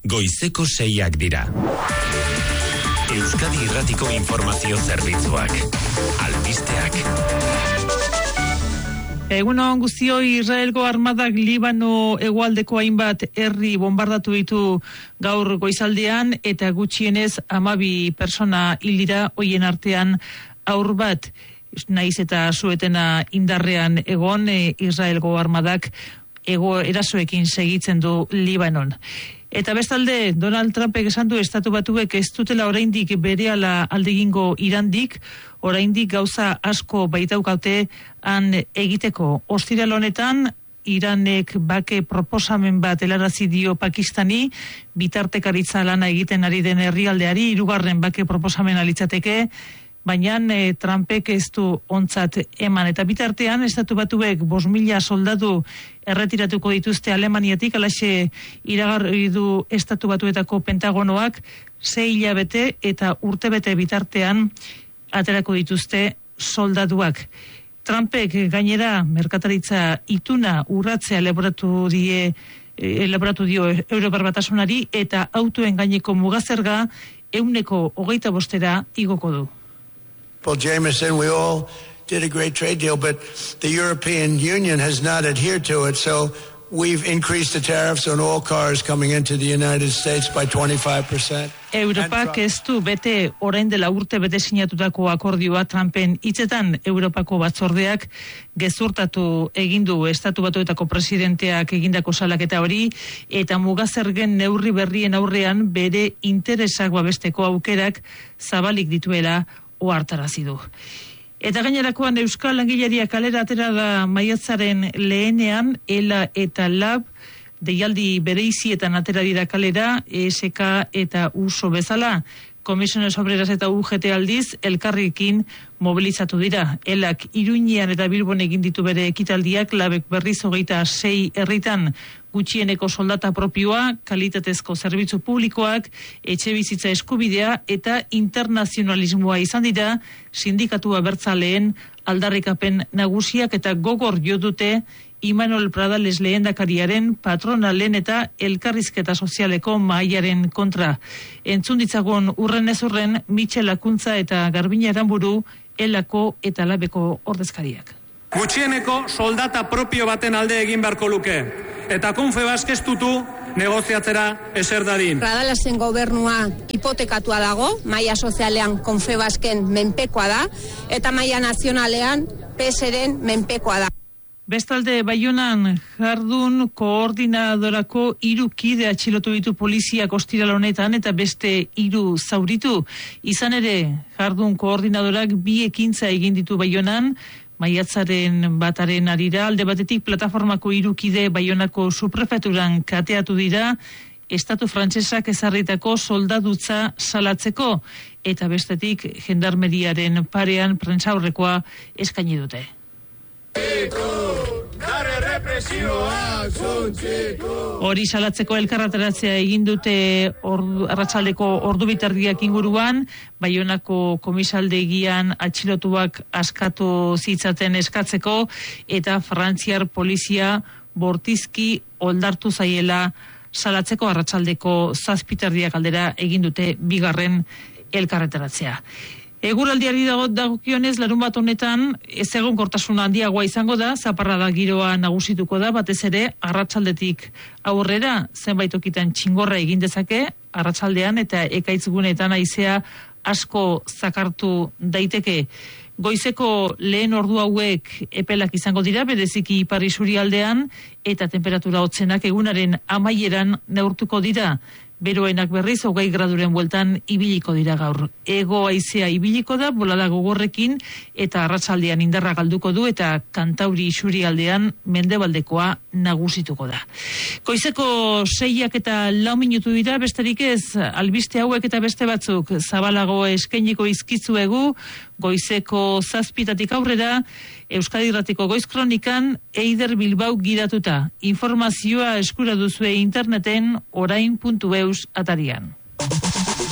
goizeko 6ak dira. Euskadi Irratiko Informazio Zerbitzuak. Albisteak. Egunon guztioi, Israelgo armadak Libano hegoaldeko hainbat herri bombardatu ditu gaur goizaldean eta gutxienez 12 pertsona hil dira, hoien artean haur bat. Naiz eta suetena indarrean egon, Israelgo armadak erasoekin segitzen du Libanon. Eta bestalde, Donald Trumpek esan du Estatu Batuek ez dutela oraindik berehala alde egingo Irandik, oraindik gauza asko baitaukate han egiteko. Ostiral honetan, Iranek bake proposamen bat helarazi dio Pakistani, bitartekaritza lana egiten ari den herrialdeari, 3. bake proposamena litzateke, baina Trumpek ez du ontzat eman. Eta bitartean, Estatu Batuek 5.000 soldadu erretiratuko dituzte Alemaniatik, alaxe iragarri du Estatu Batuetako Pentagonoak, 6 hilabete eta urtebete bitartean aterako dituzte soldaduak. Trumpek gainera merkataritza ituna urratzea elaboratu dio Europar Batasunari eta autoen gaineko mugazerga 125% igoko du. Paul Jameson, we all did a great trade deal, but the European Union has not adhered to it, so we've increased the tariffs on all cars coming into the United States by 25%. Europak ez du bete orain dela urte bete sinatutako akordioa. Trumpen hitzetan Europako batzordeak gezurtatu egin du Estatu Batuetako presidenteak egindako salaketa hori eta mugazergen neurri berrien aurrean bere interesak babesteko aukerak zabalik dituela ohartarazi du. Eta gainerakoan Euskal Langileria kalera atera da maiatzaren lehenean, ELA eta LAB deialdi bereizietan atera dira kalera, ESK eta USO bezala. Comisiones Obreras eta UGT aldiz elkarrekin mobilizatu dira. ELAk Iruñean eta Bilbon egin ditu bere ekitaldiak, LABek berriz 26 herritan gutxieneko soldata propioa, kalitatezko zerbitzu publikoak, etxe bizitza eskubidea eta internazionalismoa izan dira sindikatu abertzaleen aldarrikapen nagusiak eta gogor jo dute Imanol Pradales lehendakariaren, patronalen eta elkarrizketa sozialeko mahaiaren kontra. Entzun ditzagun urren ez urren Michel Akuntza eta Garbina Aranburu ELAko eta LABeko ordezkariak. Gutxieneko soldata propio baten alde egin beharko luke. Eta Confebask ez dutu negoziatzera eser dadin. Pradalesen gobernua hipotekatua dago, maila sozialean Confebasken menpekoa da, eta maila nazionalean PSren menpekoa da. Bestalde, Baionan jardun koordinadorako 3 kide atxilotu ditu poliziak ostiral honetan eta beste 3 zauritu. Izan ere, jardun koordinadorak 2 ekintza egin ditu Baionan, maiatzaren bataren arira, alde batetik plataformako 3 kide Baionako suprefeturan kateatu dira, Estatu frantsesak ezarritako soldadutza salatzeko, eta bestetik gendarmeriaren parean prentsaurrekoa eskaini dute. Hori salatzeko elkarrateratzea egin dute arratsaldeko ordu bitardiak inguruan, Baionako komisaldegian atxilotuak askatu zitzaten eskatzeko eta frantziar polizia bortizki oldartu zaiela salatzeko. Arratsaldeko 7 aldera egin dute 2. elkarreteratzea. Eguraldiari dagokionez, larunbat honetan ezegonkortasun handiagoa izango da, zaparrada giroa nagusituko da, batez ere arratsaldetik aurrera, zenbait tokitan txingorra egin dezake arratsaldean eta ekaitzgunetan haizea asko zakartu daiteke. Goizeko lehen ordu hauek epelak izango dira, bereziki ipar isurialdean, eta temperatura hotzenak egunaren amaieran neurtuko dira. Beroenak berriz 20 graduren bueltan ibiliko dira gaur. Hego haizea ibiliko da, bolada gogorrekin, eta arratsaldean indarra galduko du, eta Kantauri isurialdean mendebaldekoa nagusituko da. Goizeko 6 eta 4 minutu dira, besterik ez, albiste hauek eta beste batzuk zabalago eskainiko izkizuegu, goizeko 7 aurrera, Euskadi Irratiko Goiz Kronikan Eider Bilbao gidatuta. Informazioa eskura duzue interneten orain.eus atarian.